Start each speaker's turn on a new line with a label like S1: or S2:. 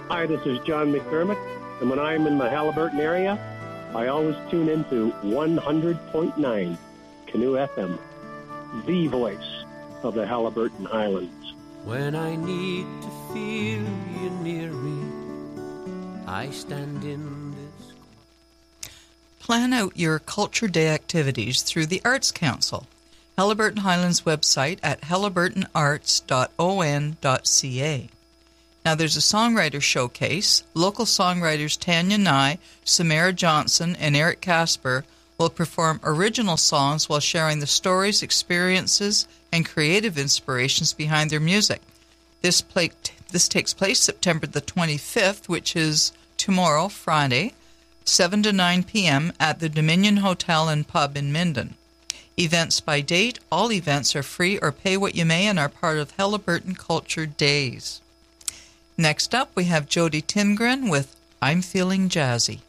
S1: Hi, this is John McDermott, and when I'm in the Haliburton area, I always tune into 100.9 Canoe FM, the voice of the Haliburton Highlands.
S2: When I need to feel you near me, I stand in this.
S3: Plan out your Culture Day activities through the Arts Council. Haliburton Highlands website at haliburtonarts.on.ca. Now there's a songwriter showcase. Local songwriters Tanya Nye, Samara Johnson, and Eric Casper will perform original songs while sharing the stories, experiences, and creative inspirations behind their music. This takes place September the 25th, which is tomorrow, Friday, 7 to 9 p.m. at the Dominion Hotel and Pub in Minden. Events by date. All events are free or pay what you may and are part of Haliburton Culture Days. Next up, we have Jody Timgren with I'm Feeling Jazzy.